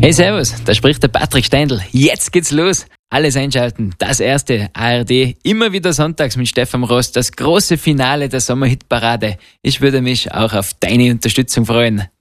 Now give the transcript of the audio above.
Hey Servus, da spricht der Patrick Steindl. Jetzt geht's los. Alles einschalten. Das erste ARD, immer wieder sonntags mit Stefan Ross, das große Finale der Sommerhitparade. Ich würde mich auch auf deine Unterstützung freuen.